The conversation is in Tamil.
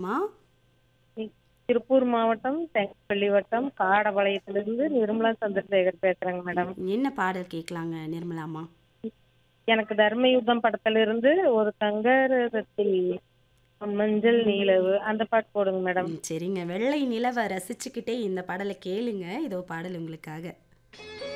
பேசுறீங்கம்மா? திருப்பூர் மாவட்டம் தெங்கப்பள்ளி வட்டம் காடபாளையத்திலிருந்து நிர்மலா சந்திரசேகர் பேசுறேங்க மேடம். என்ன பாடல் கேட்கலாங்க நிர்மலாம்மா? எனக்கு தர்மயுத்தம் படத்துல இருந்து ஒரு தங்க ரதத்தில் மஞ்சள் நீலவு அந்த பாட்டு போடுங்க மேடம். சரிங்க. வெள்ளை நிலவ ரசிச்சுக்கிட்டே இந்த பாடலை கேளுங்க. இதோ பாடல் உங்களுக்காக.